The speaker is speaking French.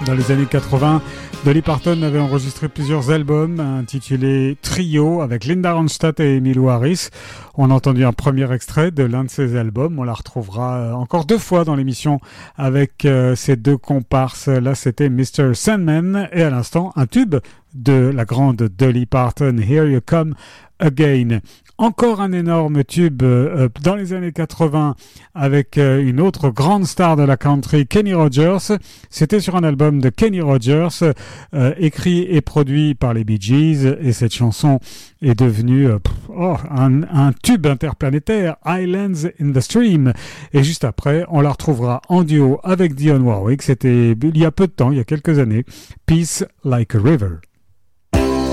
Dans les années 80, Dolly Parton avait enregistré plusieurs albums intitulés Trio avec Linda Ronstadt et Emmylou Harris. On a entendu un premier extrait de l'un de ces albums. On la retrouvera encore 2 fois dans l'émission avec ces 2 comparses. Là, c'était Mr. Sandman et à l'instant, un tube de la grande Dolly Parton, Here You Come Again. Encore un énorme tube dans les années 80 avec une autre grande star de la country, Kenny Rogers. C'était sur un album de Kenny Rogers, écrit et produit par les Bee Gees, et cette chanson est devenue un tube interplanétaire, Islands in the Stream. Et juste après, on la retrouvera en duo avec Dionne Warwick. C'était il y a peu de temps, il y a quelques années, Peace Like a River.